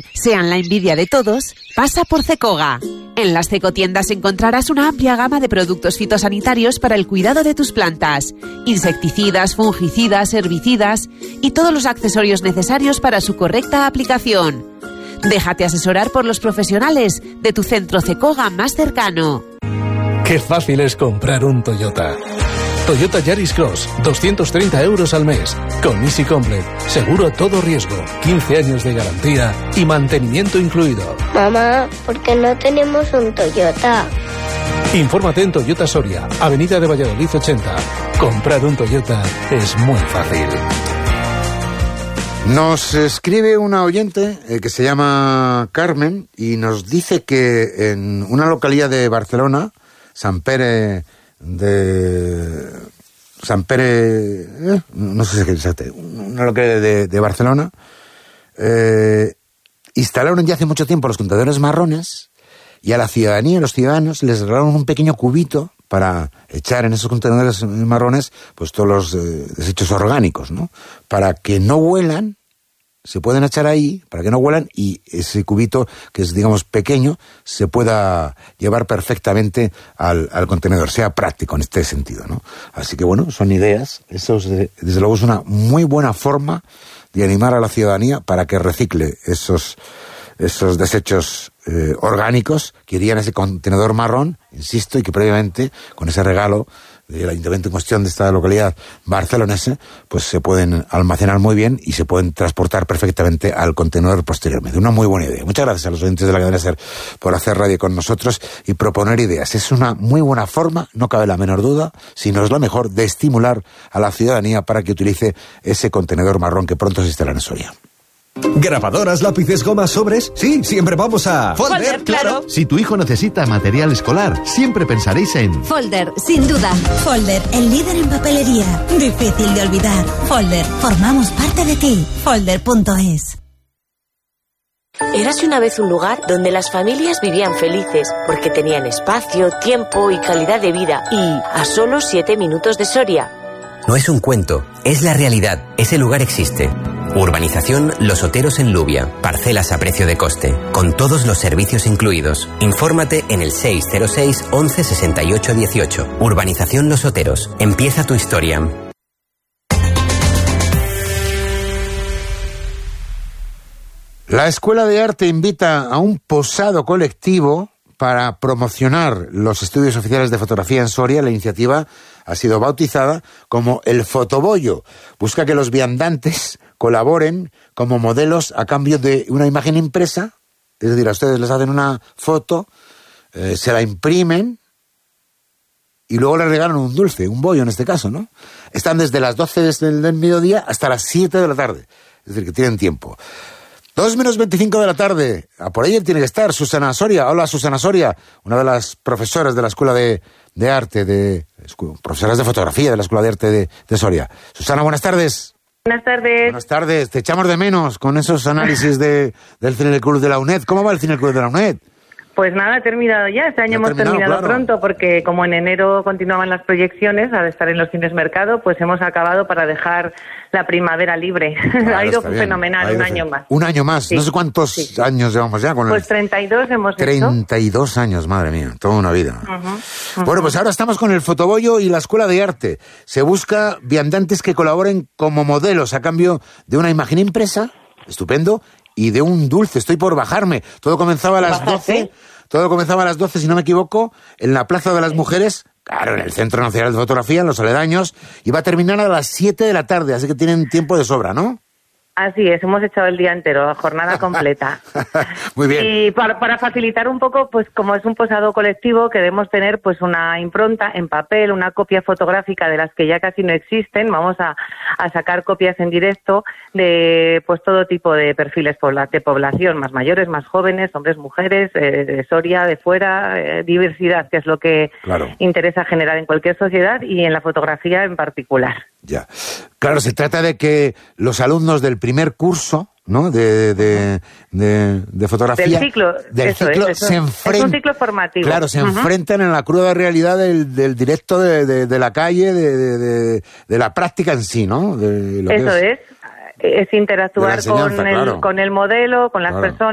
sean la envidia de todos, pasa por Cecoga. En las Cecotiendas encontrarás una amplia gama de productos fitosanitarios para el cuidado de tus plantas, insecticidas, fungicidas, herbicidas y todos los accesorios necesarios para su correcta aplicación. Déjate asesorar por los profesionales de tu centro Cecoga más cercano. Qué fácil es comprar un Toyota. Toyota Yaris Cross, 230 € al mes. Con Easy Complete, seguro a todo riesgo, 15 años de garantía y mantenimiento incluido. Mamá, ¿por qué no tenemos un Toyota? Infórmate en Toyota Soria, Avenida de Valladolid 80. Comprar un Toyota es muy fácil. Nos escribe una oyente que se llama Carmen y nos dice que en una localidad de Barcelona, Sant Pere, no sé si es exacto, una localidad de Barcelona, instalaron ya hace mucho tiempo los contenedores marrones y a la ciudadanía, a los ciudadanos, les regalaron un pequeño cubito para echar en esos contenedores marrones pues todos los desechos orgánicos, ¿no? Para que no huelan, se pueden echar ahí, para que no huelan, y ese cubito, que es, digamos, pequeño, se pueda llevar perfectamente al contenedor, sea práctico en este sentido, ¿no? Así que, bueno, son ideas. Eso, desde luego, es una muy buena forma de animar a la ciudadanía para que recicle esos desechos orgánicos que irían a ese contenedor marrón, insisto, y que previamente, con ese regalo del ayuntamiento en cuestión de esta localidad barcelonesa, pues se pueden almacenar muy bien y se pueden transportar perfectamente al contenedor posteriormente. Una muy buena idea. Muchas gracias a los oyentes de la cadena SER por hacer radio con nosotros y proponer ideas. Es una muy buena forma, no cabe la menor duda, sino es la mejor, de estimular a la ciudadanía para que utilice ese contenedor marrón que pronto se instalará en Soria. ¿Grabadoras, lápices, gomas, sobres? Sí, siempre vamos a... Folder, claro. Si tu hijo necesita material escolar, siempre pensaréis en... Folder, sin duda. Folder, el líder en papelería. Difícil de olvidar. Folder, formamos parte de ti. Folder.es. Érase una vez un lugar donde las familias vivían felices porque tenían espacio, tiempo y calidad de vida, y a solo 7 minutos de Soria. No es un cuento, es la realidad. Ese lugar existe. Urbanización Los Oteros en Lubia. Parcelas a precio de coste, con todos los servicios incluidos. Infórmate en el 606 11 68 18. Urbanización Los Oteros. Empieza tu historia. La Escuela de Arte invita a un posado colectivo para promocionar los estudios oficiales de fotografía en Soria. La iniciativa ha sido bautizada como el Fotobollo. Busca que los viandantes colaboren como modelos a cambio de una imagen impresa. Es decir, a ustedes les hacen una foto, se la imprimen y luego les regalan un dulce, un bollo en este caso, ¿no? Están desde las 12 del mediodía hasta las 7 de la tarde. Es decir, que tienen tiempo. 2 menos 25 de la tarde. Por ahí tiene que estar Susana Soria. Hola, Susana Soria, una de las profesoras de la Escuela de Arte, profesoras de fotografía de la Escuela de Arte de Soria. Susana, buenas tardes. Buenas tardes. Buenas tardes. Te echamos de menos con esos análisis del Cineclub de la UNED. ¿Cómo va el Cineclub de la UNED? Pues nada, ha terminado ya. Este año hemos terminado claro. Pronto, porque como en enero continuaban las proyecciones, al estar en los cines mercado, pues hemos acabado para dejar la primavera libre. Claro, ha ido fenomenal, un año más. Un año más, sí. No sé cuántos años llevamos ya con Pues 32 hemos 32 hecho. Años, madre mía, toda una vida. Bueno, pues ahora estamos con el Fotobollo y la Escuela de Arte. Se busca viandantes que colaboren como modelos a cambio de una imagen impresa, estupendo, y de un dulce. Estoy por bajarme. Todo comenzaba a las 12. Todo comenzaba a las 12, si no me equivoco, en la Plaza de las Mujeres, claro, en el Centro Nacional de Fotografía, en los aledaños, y va a terminar a las 7 de la tarde, así que tienen tiempo de sobra, ¿no? Así es, hemos echado el día entero, jornada completa. Muy bien. Y para facilitar un poco, pues como es un posado colectivo, queremos tener pues una impronta en papel, una copia fotográfica de las que ya casi no existen. Vamos a sacar copias en directo de pues todo tipo de perfiles de población, más mayores, más jóvenes, hombres, mujeres, de Soria, de fuera, diversidad, que es lo que interesa generar en cualquier sociedad y en la fotografía en particular. Ya. Claro, se trata de que los alumnos del primer curso, ¿no?, de fotografía del ciclo se enfrentan. Es un ciclo formativo. Claro, se enfrentan en la cruda realidad del directo de la calle, de la práctica en sí, ¿no? Es interactuar con el modelo, con las personas.